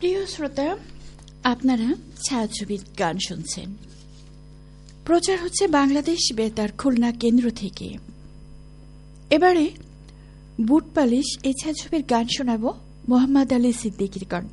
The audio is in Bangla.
প্রিয় শ্রোতা, আপনারা ছায়াছবির গান শুনছেন। প্রচার হচ্ছে বাংলাদেশ বেতার খুলনা কেন্দ্র থেকে। এবারে বুট পালিশ এই ছায়াছবির গান শোনাব মোহাম্মদ আলী সিদ্দিকীর কণ্ঠে।